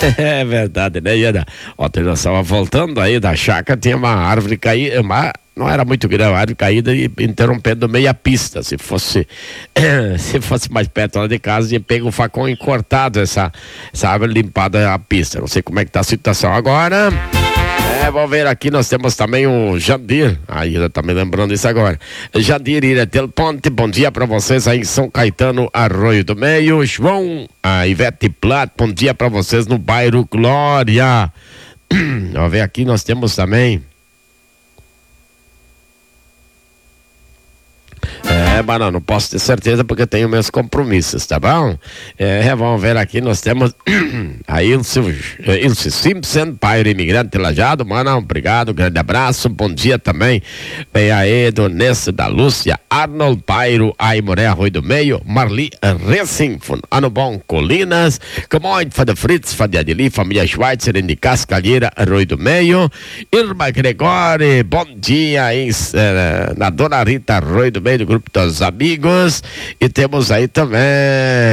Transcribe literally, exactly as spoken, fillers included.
É verdade, né, Iana? Ontem nós estávamos voltando aí da chácara, tinha uma árvore caída, uma, não era muito grande, uma árvore caída e interrompendo meia pista. Se fosse se fosse mais perto lá de casa, ia pegar um facão e cortado essa, essa árvore, limpada a pista. Não sei como é que tá a situação agora. É, vamos ver aqui, nós temos também o Jandir, aí eu tá me lembrando isso agora. Jandir Iretel Ponte, bom dia pra vocês aí em São Caetano, Arroio do Meio. João, a Ivete Plat, bom dia pra vocês no bairro Glória. Vamos ver aqui, nós temos também. É, mas não, não posso ter certeza porque tenho meus compromissos, tá bom? É, vamos ver aqui, nós temos a Ilse, Ilse Simpson, pai do imigrante Lajado, mano, obrigado, grande abraço, bom dia também, vem aí, do Nesse da Lúcia, Arnold Pairo, Aimoré, Arroio do Meio, Marli Racing, Ano Bom, Colinas, Camoide, Fada Fritz, Fada Adeli, família Schweitzer, de Cascalheira, Arroio do Meio, Irma Gregori, bom dia, aí, na Dona Rita, Arroio do Meio, do grupo dos amigos, e temos aí também